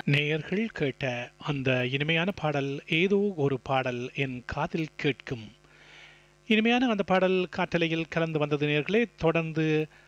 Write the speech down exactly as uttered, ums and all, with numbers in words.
நேயர்கள் கேட்ட அந்த இனிமையான பாடல் ஏதோ ஒரு பாடல் என் காதில் கேட்கும். இனிமையான அந்த பாடல் காற்றலையில் கலந்து வந்தது நேயர்களே. தொடர்ந்து